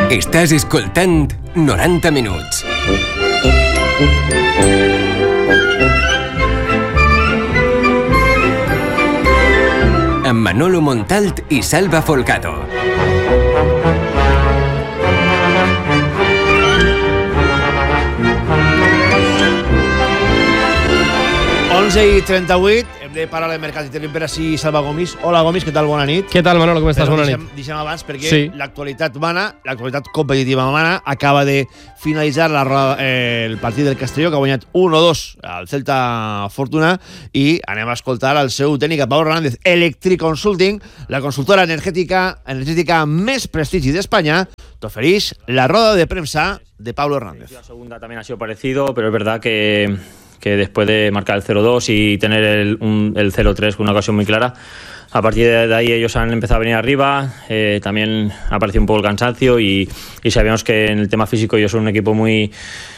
Estàs escoltant 90 minuts. Amb Manolo Montalt i Salva Folgado. I 38, hem de parar el mercat i tenim per així Salva Gomis. Hola Gomis, què tal? Bona nit. Què tal, Manolo, com estàs? Bona nit. Deixem abans perquè l'actualitat mana, l'actualitat competitiva mana. Acaba de finalitzar el partit del Castelló, que ha guanyat 1-2 al Celta Fortuna, i anem a escoltar el seu tècnic, Pablo Hernández. Electric Consulting, la consultora energètica més prestigi d'Espanya, t'ofereix la roda de premsa de Pablo Hernández. La segunda también ha sido parecido, pero es verdad que después de marcar el 0-2 y tener el 0-3 con una ocasión muy clara, a partir de ahí ellos han empezado a venir arriba. También ha aparecido un poco el cansancio y sabíamos que en el tema físico ellos son un equipo muy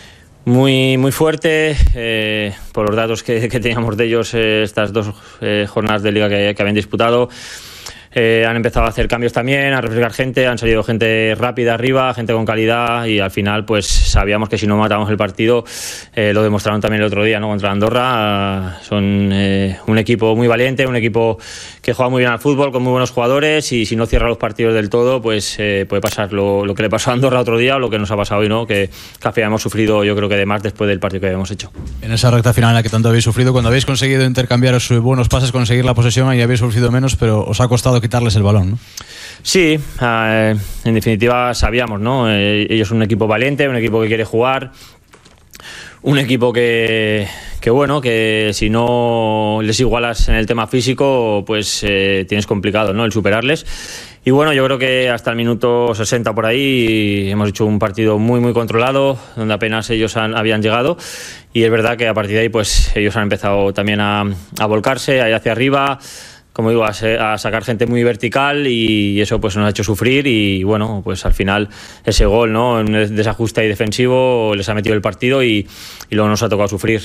fuerte. Por los datos que teníamos de ellos estas dos jornadas de liga que habían disputado, han empezado a hacer cambios también, a refrescar gente, han salido gente rápida arriba, gente con calidad, y al final pues sabíamos que si no matábamos el partido, lo demostraron también el otro día, ¿no? Contra Andorra. Son un equipo muy valiente, un equipo que juega muy bien al fútbol, con muy buenos jugadores, y si no cierra los partidos del todo, pues puede pasar lo que le pasó a Andorra otro día, o lo que nos ha pasado hoy, ¿no? Que al final hemos sufrido, yo creo que de más después del partido que habíamos hecho. En esa recta final en la que tanto habéis sufrido, cuando habéis conseguido intercambiar sus buenos pases, conseguir la posesión, ahí habéis sufrido menos, pero os ha costado quitarles el balón, ¿no? Sí, en definitiva sabíamos, ¿no? Ellos son un equipo valiente, un equipo que quiere jugar, un equipo que bueno, que si no les igualas en el tema físico, pues tienes complicado, ¿no? El superarles. Y bueno, yo creo que hasta el minuto 60 por ahí hemos hecho un partido muy controlado, donde apenas ellos habían llegado, y es verdad que a partir de ahí pues ellos han empezado también a volcarse, a ir hacia arriba, como digo, a sacar gente muy vertical, y eso pues nos ha hecho sufrir. Y bueno, pues al final ese gol, ¿no? En un desajuste ahí defensivo les ha metido el partido, y luego nos ha tocado sufrir.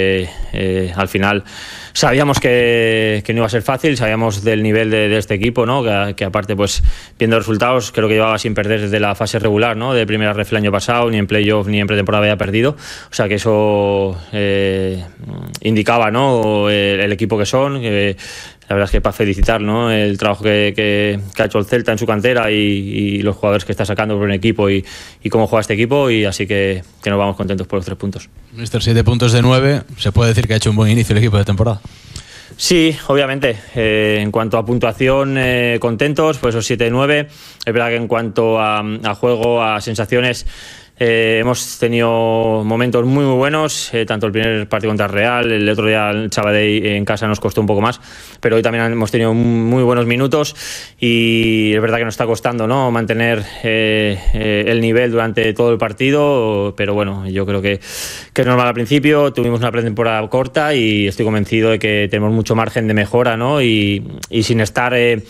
Al final sabíamos que no iba a ser fácil, sabíamos del nivel de este equipo, ¿no? Que aparte, pues viendo los resultados, creo que llevaba sin perder desde la fase regular, ¿no? De primera ref el año pasado, ni en playoff ni en pretemporada había perdido. O sea que eso indicaba, ¿no? El equipo que son. La verdad es que para felicitar, ¿no? El trabajo que ha hecho el Celta en su cantera, y los jugadores que está sacando por el equipo, y cómo juega este equipo, y así que nos vamos contentos por los 3 puntos. Mister, 7 puntos de 9, se puede decir que ha hecho un buen inicio el equipo de temporada. Sí, obviamente. En cuanto a puntuación, contentos, pues esos 7 de 9. Es verdad que en cuanto a juego, a sensaciones, hemos tenido momentos muy buenos, tanto el primer partido contra Real, el otro día el Sabadell en casa nos costó un poco más, pero hoy también hemos tenido muy buenos minutos, y es verdad que nos está costando, ¿no? Mantener el nivel durante todo el partido, pero bueno, yo creo que es normal al principio. Tuvimos una pretemporada corta y estoy convencido de que tenemos mucho margen de mejora, ¿no? Y sin estar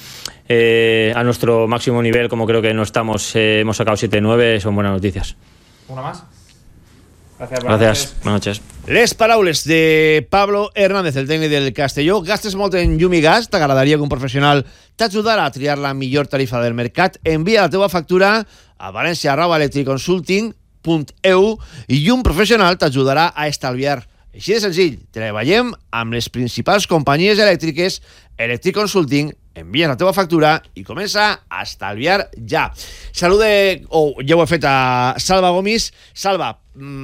a nuestro máximo nivel, como creo que no estamos, hemos sacado 7-9, son buenas noticias. Una más. Gràcies. Buenas noches. Les paraules de Pablo Hernández, el tècnic del Castelló. Gastes molt en llum i gas? T'agradaria que un professional t'ajudarà a triar la millor tarifa del mercat? Envia la teva factura a valencia@electriconsulting.eu i un professional t'ajudarà a estalviar. Així de senzill, treballem amb les principals companyies elèctriques. Electric Consulting, envies la teva factura i comença a estalviar ja. Salude, ja ho he fet a Salva Gomis. Salva,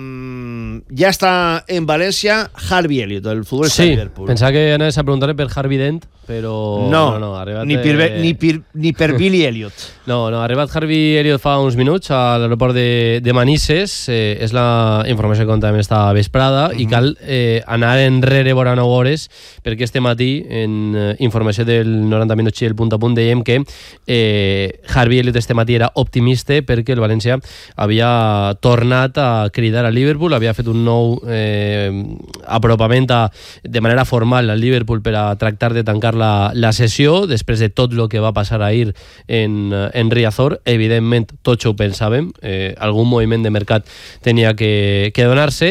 ja està en València Harvey Elliott, del futbolista de Liverpool. Pensava que anaves a preguntar per Harvey Dent, però no, arribat, ni per Billy Elliott. No, ha arribat Harvey Elliott fa uns minuts a l'aeroport de Manises. És la informació que contàvem esta vesprada, i cal anar enrere vora 9 hores, perquè este matí, en informació del 90 minuts i el punt a punt, dèiem que Harvey Elliott este matí era optimista perquè el València havia tornat a cridar a Liverpool, havia fet un nou apropament de manera formal al Liverpool per a tractar de tancar la sessió, després de tot el que va passar ahir en Riazor. Evidentment, tots ho pensàvem, algun moviment de mercat tenia que donar-se,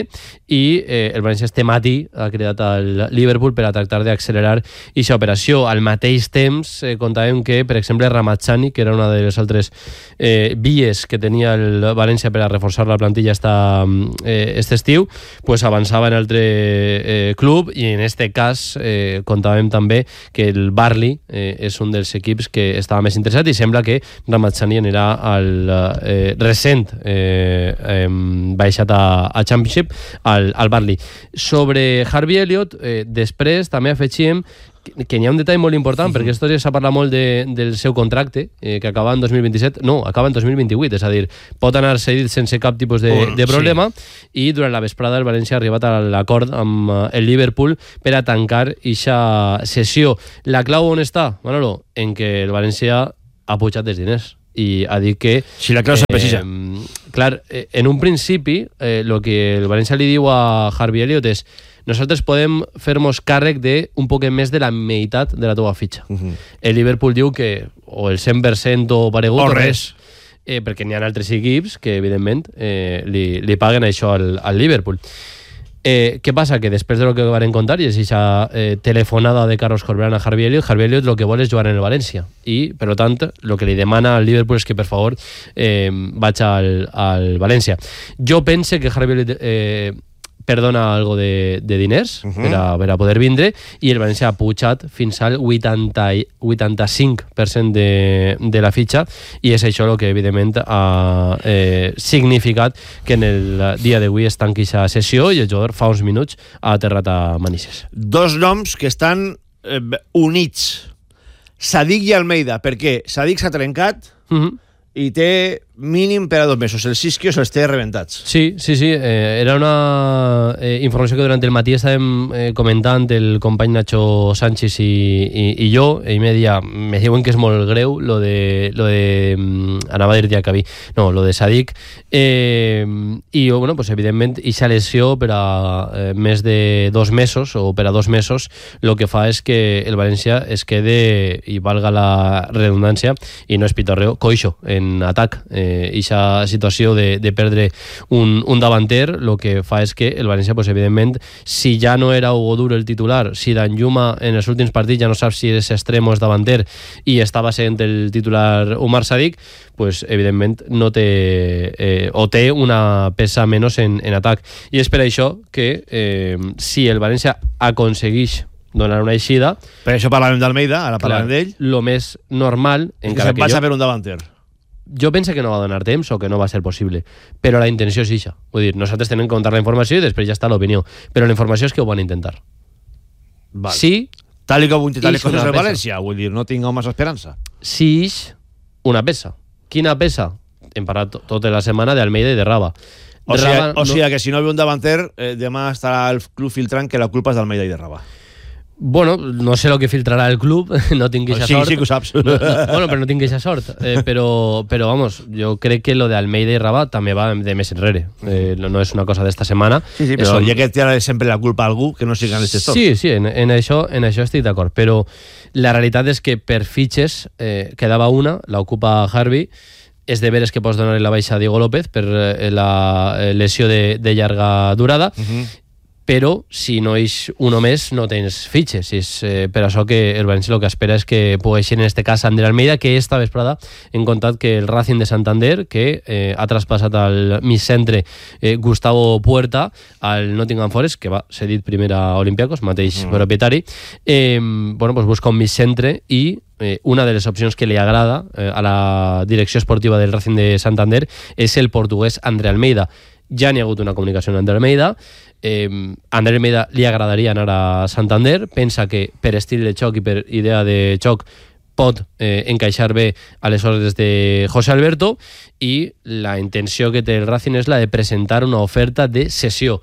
i el València este matí ha cridat al Liverpool per a tractar d'accelerar aquesta operació. Al mateix temps contàvem que, per exemple, Ramazani, que era una de les altres vies que tenia el València per a reforçar la plantilla este estiu, pues avançava en altre club, i en este cas contàvem també que el Burnley és un dels equips que estava més interessat, i sembla que Ramazani anirà al recent baixat a Championship, al Burnley. Sobre Harvey Elliott, després també afegíem que n'hi ha un detall molt important, perquè esto s'ha parlat molt del seu contracte, que acaba en 2027, no, acaba en 2028, és a dir, pot anar cedit sense cap tipus de problema, i durant la vesprada el València ha arribat a l'acord amb el Liverpool per a tancar eixa sessió. La clau on està, Manolo? En que el València ha pujat els diners i ha dit que... Si la clau és precisa. Clar, en un principi, el que el València li diu a Harvey Elliott és: nosaltres podem fer-nos càrrec d'un poc més de la meitat de la teva fitxa. El Liverpool diu que o el 100% o paregut o res, perquè n'hi ha altres equips que evidentment li paguen això al Liverpool. Què passa? Que després de lo que van contar, i és aquesta telefonada de Carlos Corberán a Harvey Elliott el que vol és jugar en el València, i per tant el que li demana al Liverpool és que per favor vaig al València. Jo pense que Harvey Elliott perdona algo de diners per a poder vindre, i el València ha pujat fins al 85% de la fitxa, i és això el que evidentment ha significat que en el dia d'avui es tanqui aquesta sessió, i el jugador fa uns minuts ha aterrat a Manises. Dos noms que estan units, Sadik i Almeida. Per què? Sadik s'ha trencat i té mínim per a 2 mesos. Els isquios els té rebentats. Sí. Era una informació que durant el matí estàvem comentant el company Nacho Sánchez i jo, i me diuen que és molt greu lo de anava a dir Diacabí, no, lo de Sadik, i bueno, pues evidentment ixa lesió per a més de 2 mesos o per a 2 mesos el que fa és que el València es quede, i valga la redundància i no és pitorreo, coixo en atac. Ixa situació de perdre un davanter, el que fa és que el València, pues, evidentment, si ja no era Hugo Duro el titular, si Danjuma en els últims partits ja no sap si és extrem o és davanter i estava sent el titular Umar Sadik, pues, evidentment no té o té una peça menys en atac, i és per això que si el València aconsegueix donar una eixida, per això parlàvem d'Almeida, ara parlàvem d'ell, lo més normal, encara que vaig a fer un davanter. Jo penso que no va donar temps o que no va ser possible, però la intenció és ixa. Vull dir, nosaltres tenim que contar la informació i després ja està l'opinió, però la informació és que ho van intentar. Vale. Sí, tal com ho intentat les coses al València, vull dir, no tingueu massa esperança. Sí, una peça. Quina peça? Hem parlat tota la setmana d'Almeida i de Raba. O sigui que si no ve un davanter, demà estarà el club filtrant que la culpa és d'Almeida i de Raba. Bueno, no sé el que filtrarà el club, no tinc eixa sort. Sí que ho saps. Bueno, però no tinc eixa sort. Però vamos, jo crec que lo de Almeida i Raba també va de més enrere. No és una cosa d'esta setmana. Sí, però ja que té sempre la culpa a algú, que no siguin els gestors. Sí, en això estic d'acord. Però la realitat és que per fitxes quedava una, l'ocupa Harvey. És de veres que pots donar la baixa a Diego López per la lesió de llarga durada, però si no és un o més no tens fitxes. És per això que el València el que espera és que pugui ser en este cas Ander Almeida, que esta vesprada hem contat que el Racing de Santander, que ha traspassat al migcentre Gustavo Puerta al Nottingham Forest, que va cedit primer a Olympiacos, mateix propietari, bueno, pues busca un migcentre, i una de les opcions que li agrada a la direcció esportiva del Racing de Santander és el portuguès Ander Almeida. Ja n'hi ha hagut una comunicació amb Ander Almeida. Ander Almeida li agradaria anar a Santander, pensa que per estil de xoc i per idea de xoc pot encaixar bé a les ordres de José Alberto, i la intenció que té el Racing és la de presentar una oferta de cessió.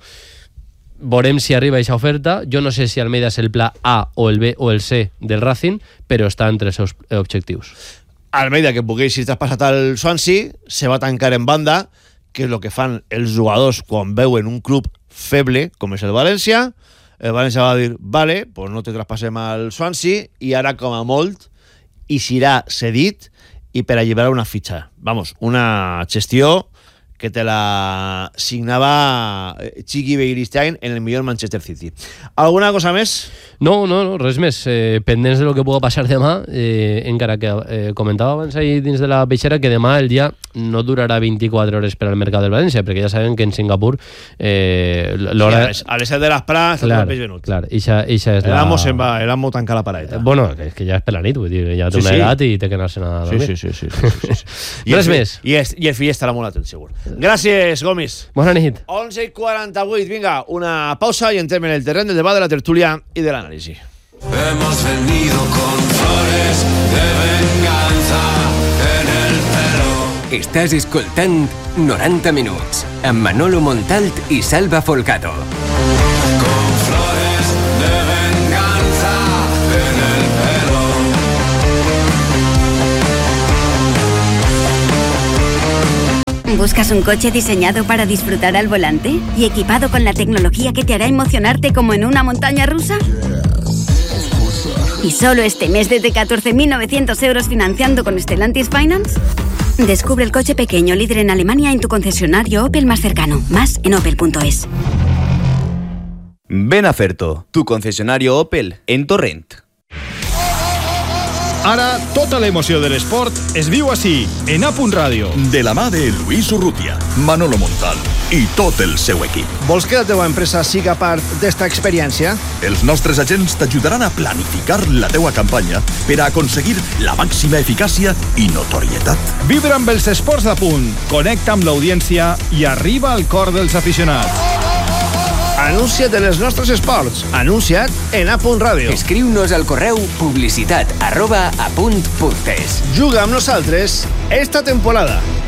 Veurem si arriba aquesta oferta. Jo no sé si Almeida és el pla A o el B o el C del Racing, però està entre els seus objectius. Almeida, que pogués ser traspassat al Swansea, se va tancar en banda, que és el que fan els jugadors quan veuen un club feble com és el València. El València va dir, vale, pues no te traspassem al Swansea, i ara com a molt i serà cedit i per alliberar una fitxa. Vamos, una gestió que te la signava Chiqui Begiristain en el millor Manchester City. Alguna cosa més? No, res més. Pendents de lo que pugui passar demà, encara que comentava abans ahir dins de la peixera que demà el dia no durarà 24 hores per al mercat del València, perquè ja sabem que en Singapur l'hora... Sí, a les 7 de l'esprà està tot el peix venut. Clar, ixa és la... L'amo tanca la paradeta. Bueno, és que ja és per la nit, vull dir, ja té una edat i té que anar-se'n a dormir. Sí. Res més. I el fill estarà molt atent, segur. Gràcies, Gomis. Bona nit. 11:48, vinga, una pausa y entrem en el terreno del debat, de la tertulia y del análisis. Hemos venido con flores de venganza en el pelo. Estàs escoltant 90 minuts amb Manolo Montalt i Salva Folgado. Con flores de venganza en el pelo. ¿Buscas un coche diseñado para disfrutar al volante y equipado con la tecnología que te hará emocionarte como en una montaña rusa? ¿Y solo este mes desde 14.900 euros financiando con Stellantis Finance? Descubre el coche pequeño líder en Alemania en tu concesionario Opel más cercano. Más en opel.es. Ven a Ferto, tu concesionario Opel en Torrent. Ara, tota l'emoció de l'esport es viu així, en A.Punt Ràdio. De la mà de Luis Urrutia, Manolo Montal i tot el seu equip. Vols que la teva empresa siga part d'esta experiència? Els nostres agents t'ajudaran a planificar la teua campanya per a aconseguir la màxima eficàcia i notorietat. Vibra amb els esports d'A.Punt, connecta amb l'audiència i arriba al cor dels aficionats. Anuncia't en els nostres esports. Anuncia't en A.Punt Ràdio. Escriu-nos al correu publicitat@apunt.es. Juga amb nosaltres esta temporada.